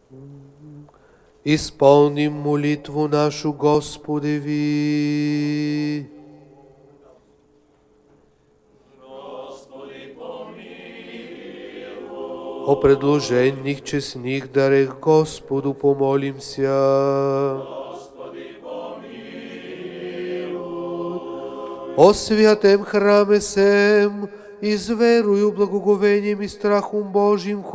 Исполним молитву нашу Господеви. О предложенных честных дарех Господу помолимся. О святем храме сем, и с верою, благоговением и страхом Божьим